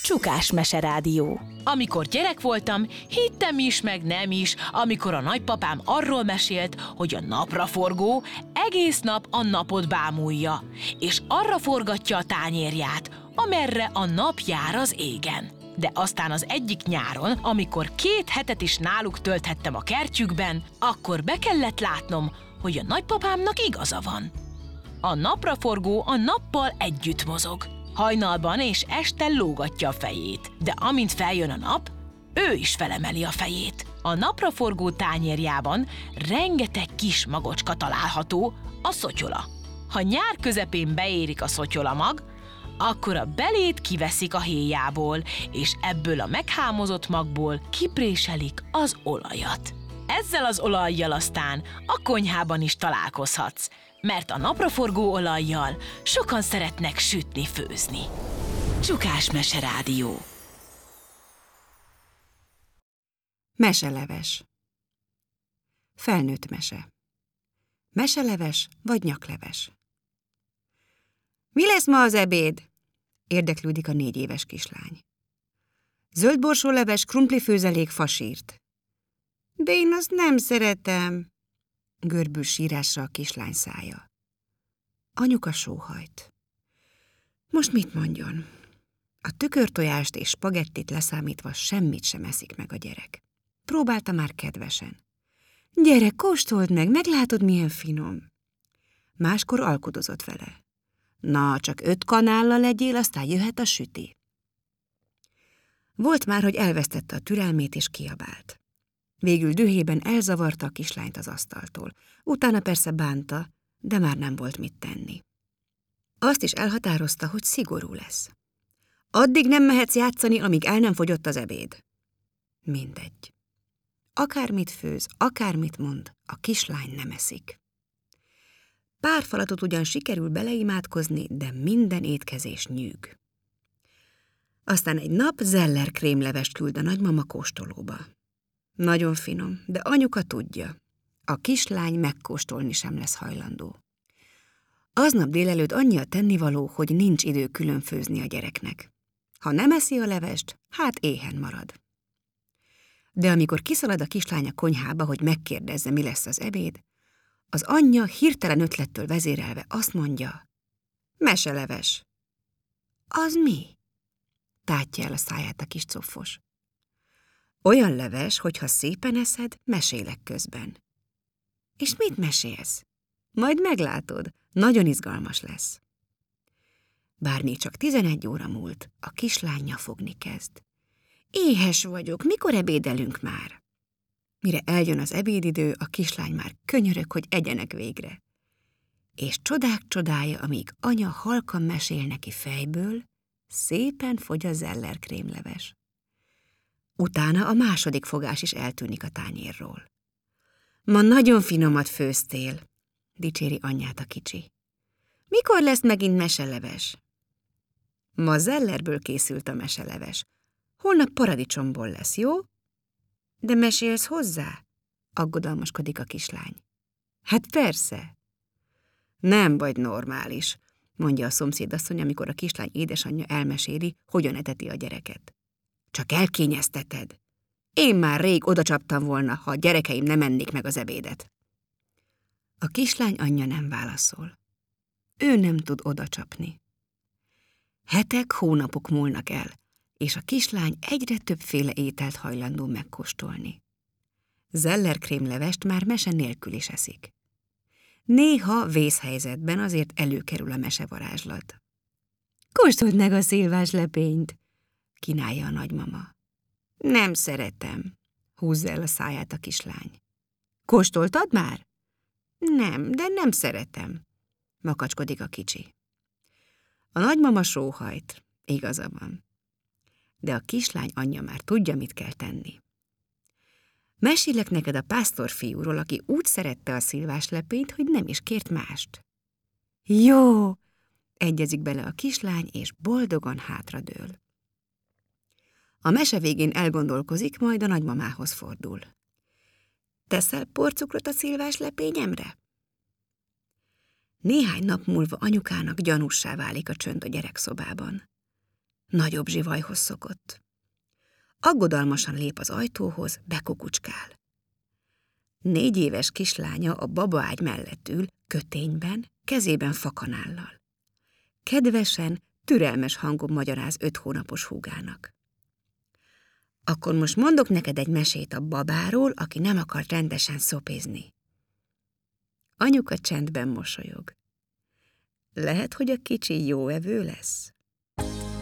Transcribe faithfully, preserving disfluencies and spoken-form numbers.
Csukás meserádió. Amikor gyerek voltam, hittem is, meg nem is, amikor a nagypapám arról mesélt, hogy a napraforgó egész nap a napot bámulja, és arra forgatja a tányérját, amerre a nap jár az égen. De aztán az egyik nyáron, amikor két hetet is náluk tölthettem a kertjükben, akkor be kellett látnom, hogy a nagypapámnak igaza van. A napraforgó a nappal együtt mozog. Hajnalban és este lógatja a fejét, de amint feljön a nap, ő is felemeli a fejét. A napraforgó tányérjában rengeteg kis magocska található, a szotyola. Ha nyár közepén beérik a szotyolamag, akkor a belét kiveszik a héjából, és ebből a meghámozott magból kipréselik az olajat. Ezzel az olajjal aztán a konyhában is találkozhatsz, mert a napraforgó olajjal sokan szeretnek sütni, főzni. Csukás meserádió. Meseleves. Felnőtt mese. Meseleves vagy nyakleves? Mi lesz ma az ebéd? Érdeklődik a négy éves kislány. Zöldborsóleves, krumplifőzelék, fasírt. De én azt nem szeretem, görbül sírásra a kislány szája. Anyuka sóhajt. Most mit mondjon? A tükörtojást és spagettit leszámítva semmit sem eszik meg a gyerek. Próbálta már kedvesen. Gyere, kóstold meg, meglátod, milyen finom. Máskor alkudozott vele. Na, csak öt kanállal legyél, aztán jöhet a süti. Volt már, hogy elvesztette a türelmét és kiabált. Végül dühében elzavarta a kislányt az asztaltól. Utána persze bánta, de már nem volt mit tenni. Azt is elhatározta, hogy szigorú lesz. Addig nem mehetsz játszani, amíg el nem fogyott az ebéd. Mindegy. Akármit főz, akármit mond, a kislány nem eszik. Pár falatot ugyan sikerül beleimádkozni, de minden étkezés nyűg. Aztán egy nap zeller krémlevest küld a nagymama kóstolóba. Nagyon finom, de anyuka tudja, a kislány megkóstolni sem lesz hajlandó. Aznap délelőtt annyi a tennivaló, hogy nincs idő különfőzni a gyereknek. Ha nem eszi a levest, hát éhen marad. De amikor kiszalad a kislány a konyhába, hogy megkérdezze, mi lesz az ebéd, az anyja hirtelen ötlettől vezérelve azt mondja, meseleves. Az mi? Tátja el a száját a kis cofos. Olyan leves, hogy ha szépen eszed, mesélek közben. És mit mesélsz? Majd meglátod, nagyon izgalmas lesz. Bár még csak tizenegy óra múlt, a kislány nyafogni kezd. Éhes vagyok, mikor ebédelünk már? Mire eljön az ebédidő, a kislány már könyörög, hogy egyenek végre. És csodák csodája, amíg anya halkan mesél neki fejből, szépen fogy a zeller krémleves. Utána a második fogás is eltűnik a tányérról. Ma nagyon finomat főztél, dicséri anyját a kicsi. Mikor lesz megint meseleves? Ma zellerből készült a meseleves. Holnap paradicsomból lesz, jó? De mesélsz hozzá? Aggodalmaskodik a kislány. Hát persze. Nem vagy normális, mondja a szomszédasszony, amikor a kislány édesanyja elmeséli, hogyan eteti a gyereket. Csak elkényezteted. Én már rég odacsaptam volna, ha a gyerekeim nem ennék meg az ebédet. A kislány anyja nem válaszol. Ő nem tud odacsapni. Hetek, hónapok múlnak el, és a kislány egyre többféle ételt hajlandó megkóstolni. Zellerkrémlevest már mese nélkül is eszik. Néha vészhelyzetben azért előkerül a mesevarázslat. Kóstold meg a szilvás lepényt, kínálja a nagymama. Nem szeretem, húzza el a száját a kislány. Kóstoltad már? Nem, de nem szeretem, makacskodik a kicsi. A nagymama sóhajt, igaza van. De a kislány anyja már tudja, mit kell tenni. Mesélek neked a pásztorfiúról, aki úgy szerette a szilváslepényt, hogy nem is kért mást. Jó, egyezik bele a kislány, és boldogan hátradől. A mese végén elgondolkozik, majd a nagymamához fordul. Teszel porcukrot a szilváslepényemre? Néhány nap múlva anyukának gyanussá válik a csönd a gyerekszobában. nagyobb zsivajhoz szokott. Aggodalmasan lép az ajtóhoz, bekukucskál. Négy éves kislánya a babaágy mellett ül, kötényben, kezében fakanállal. Kedvesen, türelmes hangon magyaráz öt hónapos húgának. Akkor most mondok neked egy mesét a babáról, aki nem akart rendesen szopézni. Anyuka csendben mosolyog. Lehet, hogy a kicsi jó evő lesz?